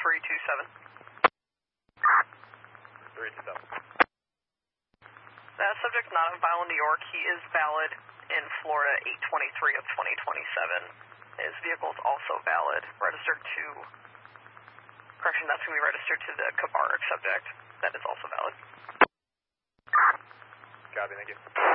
327. 327. That subject not on file in New York. He is valid in Florida 823 of 2027. His vehicle is also valid, registered to, correction, that's going to be registered to the Kabarek subject. That is also valid. Copy, thank you.